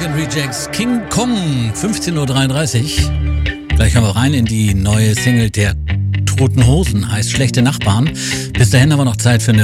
Weekend Rejects, King Kong, 15.33 Uhr. Gleich hören wir rein in die neue Single der Toten Hosen, heißt Schlechte Nachbarn. Bis dahin haben wir noch Zeit für eine